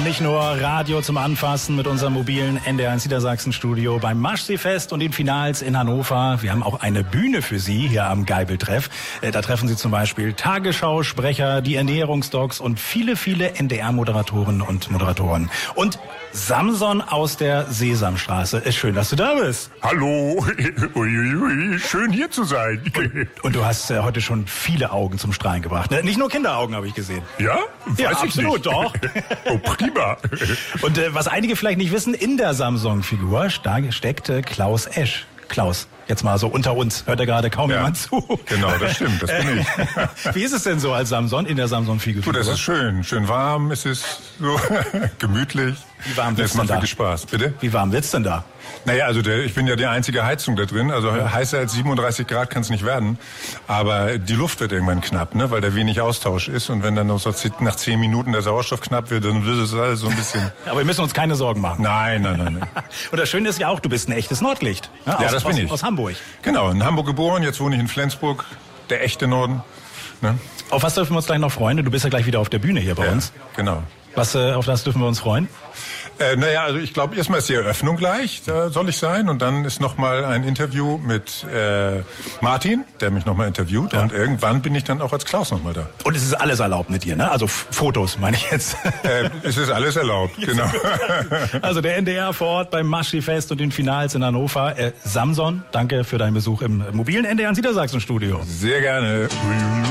Und nicht nur Radio zum Anfassen mit unserem mobilen NDR1 Niedersachsen-Studio beim Maschsee-Fest und den Finals in Hannover. Wir haben auch eine Bühne für Sie hier am Geibeltreff. Da treffen Sie zum Beispiel Tagesschausprecher, die Ernährungsdocs und viele, viele NDR-Moderatorinnen und Moderatoren. Und Samson aus der Sesamstraße. Ist schön, dass du da bist. Hallo, uiuiui, schön hier zu sein. Und du hast heute schon viele Augen zum Strahlen gebracht. Nicht nur Kinderaugen habe ich gesehen. Ja? Ja, Weiß ich absolut, nicht. doch. Oh, prima. Und was einige vielleicht nicht wissen, in der Samson-Figur steckt Klaus Esch. Klaus, jetzt mal so unter uns, hört ja gerade kaum jemand zu. Genau, das stimmt, das bin ich. Wie ist es denn so als Samson in der Samson-Figur? Du, das ist schön warm, es ist so gemütlich. Wie warm wird's das macht denn da? wirklich Spaß, bitte? Wie warm wird's denn da? Naja, also ich bin ja die einzige Heizung da drin, also heißer als 37 Grad kann es nicht werden. Aber die Luft wird irgendwann knapp, ne, weil da wenig Austausch ist. Und wenn dann noch so nach 10 Minuten der Sauerstoff knapp wird, dann wird es alles so ein bisschen... Aber wir müssen uns keine Sorgen machen. Nein. Und das Schöne ist ja auch, du bist ein echtes Nordlicht. Ja, das bin ich. Aus Hamburg. Genau, in Hamburg geboren, jetzt wohne ich in Flensburg, der echte Norden. Ne? Auf was dürfen wir uns gleich noch freuen? Du bist ja gleich wieder auf der Bühne hier bei uns. Genau. Auf was dürfen wir uns freuen? Naja, also ich glaube, erstmal ist die Eröffnung gleich, da soll ich sein. Und dann ist nochmal ein Interview mit Martin, der mich nochmal interviewt. Ja. Und irgendwann bin ich dann auch als Klaus nochmal da. Und es ist alles erlaubt mit dir, ne? Also Fotos meine ich jetzt. Es ist alles erlaubt, genau. Also der NDR vor Ort beim Maschsee-Fest und den Finals in Hannover. Samson, danke für deinen Besuch im mobilen NDR in Niedersachsen-Studio. Sehr gerne.